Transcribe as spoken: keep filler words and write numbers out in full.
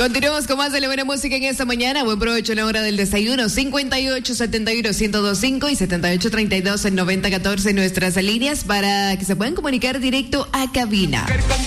Continuamos con más de la buena música en esta mañana. Buen provecho en la hora del desayuno. cincuenta y ocho setenta y uno ciento veinticinco y setenta y ocho treinta y dos noventa catorce nuestras líneas para que se puedan comunicar directo a cabina.